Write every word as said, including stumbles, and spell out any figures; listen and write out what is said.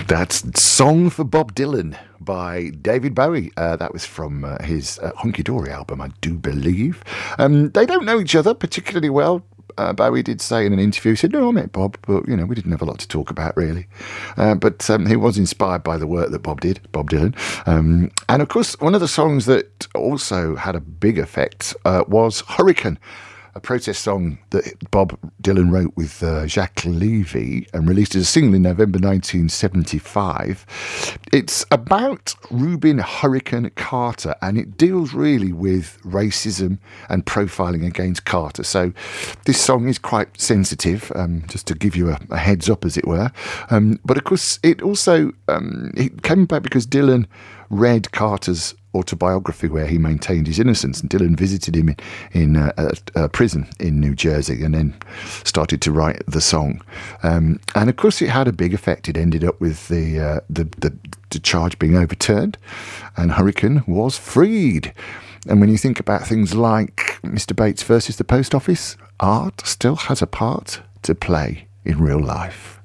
That's Song for Bob Dylan by David Bowie. Uh, that was from uh, his uh, Hunky Dory album, I do believe. Um, they don't know each other particularly well. Uh, Bowie did say in an interview, he said, no, I met Bob, but, you know, we didn't have a lot to talk about, really. Uh, but um, he was inspired by the work that Bob did, Bob Dylan. Um, and, of course, one of the songs that also had a big effect uh, was Hurricane, a protest song that Bob Dylan wrote with uh, Jacques Levy and released as a single in November nineteen seventy-five. It's about Rubin Hurricane Carter, and it deals really with racism and profiling against Carter. So this song is quite sensitive, um, just to give you a, a heads up, as it were. Um, but of course, it also um, it came about because Dylan read Carter's autobiography where he maintained his innocence, and Dylan visited him in, in uh, a, a prison in New Jersey and then started to write the song. Um, and of course it had a big effect. It ended up with the, uh, the, the, the charge being overturned and Hurricane was freed. And when you think about things like Mister Bates versus the Post Office, art still has a part to play in real life.